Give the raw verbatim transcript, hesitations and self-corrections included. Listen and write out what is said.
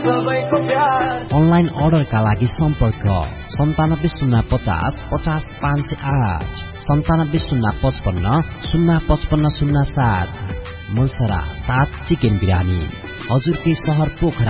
Online अर्डरका लागि सम्पर्क सन्तानब्बे शून्य पचास पचास पाँच सय आठ सन्तानब्बे शून्य पचपन्न शून्य पचपन्न शून्य सात। मुलसरा सात चिकन बिरानी हजुरकै सहर पोखरा।